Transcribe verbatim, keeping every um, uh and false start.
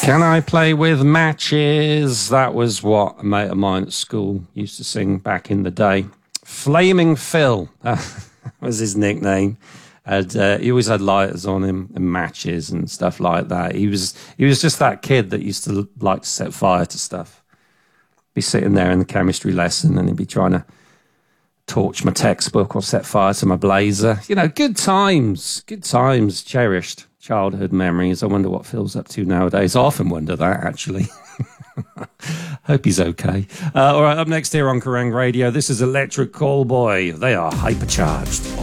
Can I play with matches? That was what a mate of mine at school used to sing back in the day. Flaming Phil, that was his nickname. And uh, he always had lighters on him and matches and stuff like that. He was he was just that kid that used to like to set fire to stuff. Be sitting there in the chemistry lesson and he'd be trying to torch my textbook or set fire to my blazer. You know, good times, good times, cherished childhood memories. I wonder what Phil's up to nowadays. I often wonder that, actually. Hope he's okay. Uh, all right, up next here on Kerrang Radio, this is Electric Callboy. They are hypercharged.